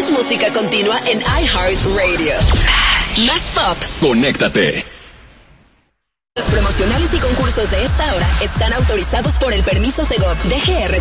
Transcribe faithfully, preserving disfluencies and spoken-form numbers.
Más música continua en iHeartRadio. Más pop. Conéctate. Los promocionales y concursos de esta hora están autorizados por el permiso Segov D G R